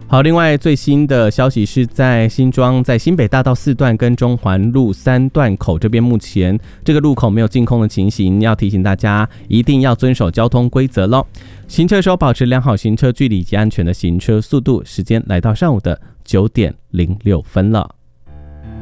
好，另外最新的消息是在新庄，在新北大道4段跟中环路3段口这边，目前这个路口没有净空的情形，要提醒大家一定要遵守交通规则咯。行车时候保持良好行车距离及安全的行车速度。时间来到上午的9:06了。